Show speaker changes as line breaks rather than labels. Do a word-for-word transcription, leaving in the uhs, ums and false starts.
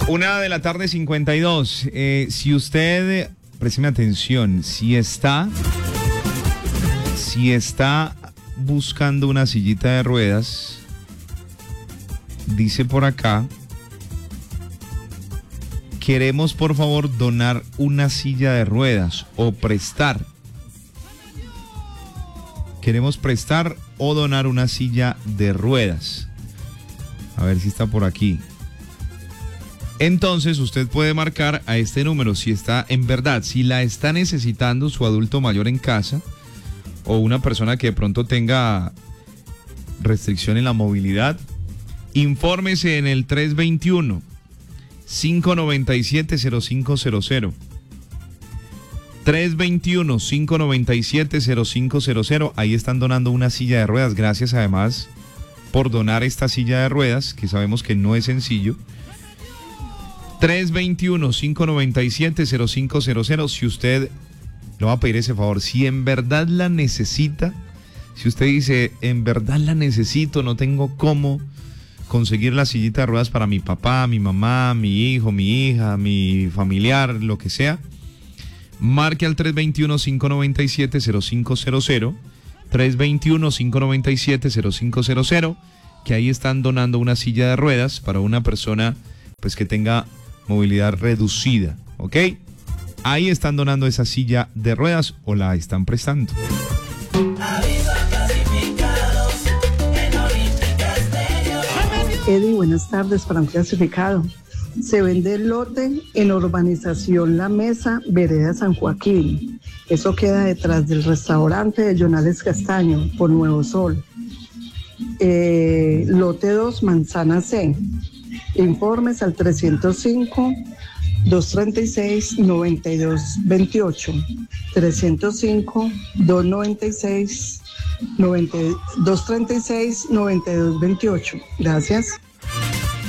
Una de la tarde, cincuenta y dos. Eh, si usted, présteme atención, si está, si está buscando una sillita de ruedas, dice por acá, queremos por favor donar una silla de ruedas o prestar. Queremos prestar o donar una silla de ruedas. A ver si está por aquí. Entonces usted puede marcar a este número si está en verdad, si la está necesitando su adulto mayor en casa o una persona que de pronto tenga restricción en la movilidad. Infórmese en el tres dos uno, cinco nueve siete, cero cinco cero cero. tres dos uno, cinco nueve siete, cero cinco cero cero. Ahí están donando una silla de ruedas. Gracias además por donar esta silla de ruedas, que sabemos que no es sencillo. tres dos uno, cinco nueve siete, cero cinco cero cero. Si usted le va a pedir ese favor, si en verdad la necesita, si usted dice, en verdad la necesito, no tengo cómo conseguir la sillita de ruedas para mi papá, mi mamá, mi hijo, mi hija, mi familiar, lo que sea, marque al tres dos uno, cinco nueve siete, cero cinco cero cero, tres dos uno, cinco nueve siete, cero cinco cero cero, que ahí están donando una silla de ruedas para una persona pues que tenga movilidad reducida, ¿ok? Ahí están donando esa silla de ruedas o la están prestando.
Eddie, buenas tardes para un clasificado. Se vende el lote en urbanización La Mesa, vereda San Joaquín. Eso queda detrás del restaurante de Jonales Castaño, por Nuevo Sol. Eh, lote dos, Manzana C. Informes al trescientos cinco, doscientos treinta y seis, noventa y dos veintiocho. trescientos cinco, doscientos noventa y seis, doscientos treinta y seis, noventa y dos veintiocho. Gracias.